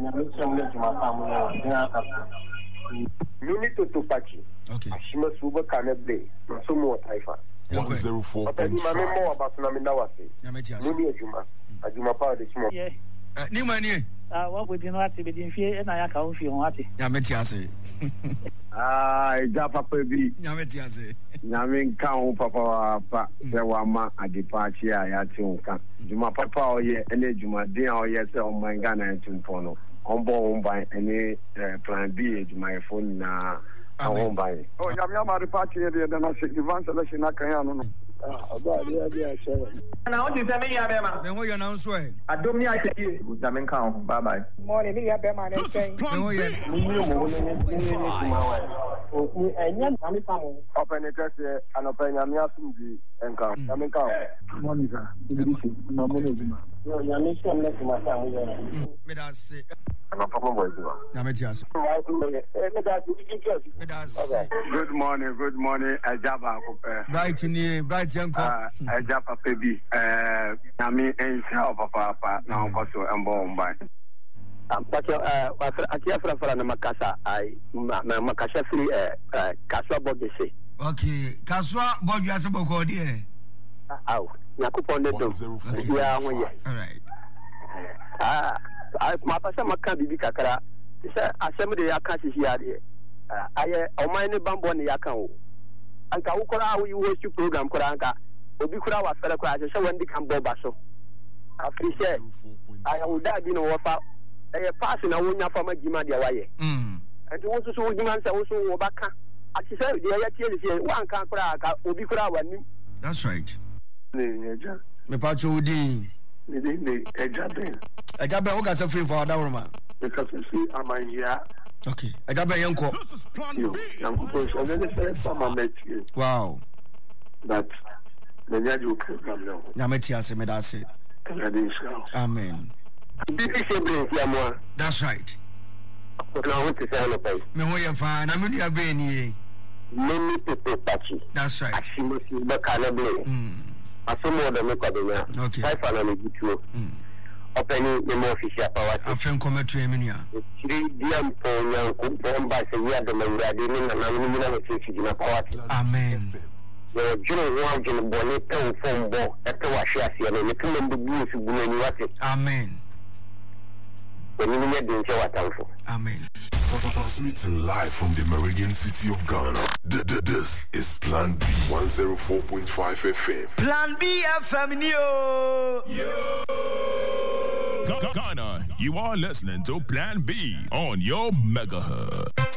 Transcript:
Minute to Pachi. Okay. Ashima Suba Canable, Sumo Taifa. 104.5. Muni Ajuma Power this morning. Nimani. What would you not be in fear and I can't feel what? Yametiase. Japa Pebi. Yametiase. Namin Town Papa Sewama at the party I had to come. Juma Papa or ye any Juma Dia or yes on my Ghana and Tumpono. On board by any plan B, my phone now. Home by. Oh, Yamama the party then I said the one selection I can. Now, you tell me, Yabema. Then what you announce? I don't mean I tell you. Jamin count. Bye bye. Morning, Yabema. Open it and open Yamiasumbi and count. Jamin count. Monica, No problem with you. Good morning, Ajaba. Bright young Ajaba Pebi. Nami and Papa, now also and born by. Akiafra na Makasa, Makasha free Kaswa Bogese. Okay, Kaswa Bogese Bogodi. Ow, Nakupon Neto. Yeah, all right. My pastor Makabi Kakara. Assembly Akashi here. I Omani Bambo and Yakao. Anka Ukora, we wish to program Koranka. Obikura was fellow crash, so when they come Bobaso. After said, I would have been over a passing a winner from a Gimadia way. And you want to show Giman also Obaka. As you said, the idea one can't crack, Obikura. That's right. Me Pacho Woody. Ejabe oga se free for that woman. Because you see, I'm here. Okay. Ejabe yanko. Wow. That the new program now. Yametiase me that's it. Amen. That's right. Me ho ye fa na me nua be ni. Many people touchy. That's right. Actually, the calibre. Asomo de Mekadena. Okay. 5 and a opening the more official power. I think come to Eminia. 3 DM for young by the year the Mangadin and I'm power. Amen. The June 1 June Bonnet phone ball at the Washiasi and the Kumbu Blues Bunati. Amen. The Minia didn't show what I'm for. Amen. Transmitting live from the Meridian City of Ghana. This is Plan B 104.5 FM. Plan B FM, yo! Ghana, you are listening to Plan B on your megahertz.